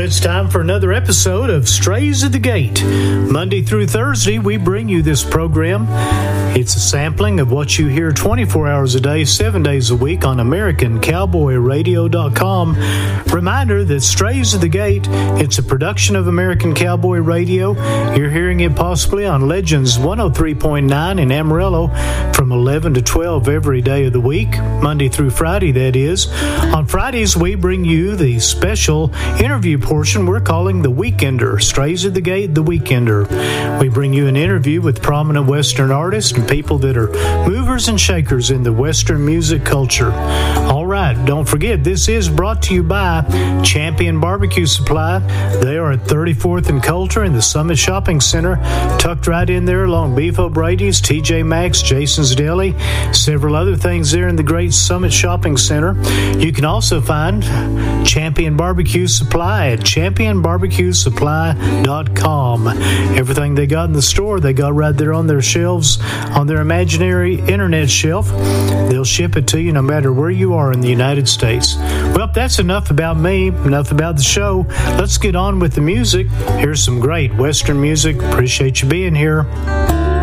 it's time for another episode of Strays at the Gate. Monday through Thursday, we bring you this program. It's a sampling of what you hear 24 hours a day, 7 days a week on AmericanCowboyRadio.com. Reminder that Strays at the Gate, it's a production of American Cowboy Radio. You're hearing it possibly on Legends 103.9 in Amarillo from 11 to 12 every day of the week, Monday through Friday, that is. On Fridays, we bring you the special interview portion we're calling The Weekender, Strays at the Gate, The Weekender. We bring you an interview with prominent Western artists and people that are movers and shakers in the Western music culture. All right, don't forget, this is brought to you by Champion Barbecue Supply. They are at 34th and Coulter in the Summit Shopping Center, tucked right in there along Beef O'Brady's, TJ Maxx, Jason's Deli, several other things there in the great Summit Shopping Center. You can also find Champion Barbecue Supply at championbarbecuesupply.com. Everything they got in the store, they got right there on their shelves, on their imaginary internet shelf. They'll ship it to you no matter where you are in the United States. Well, that's enough about me, enough about the show. Let's get on with the music. Here's some great Western music. Appreciate you being here.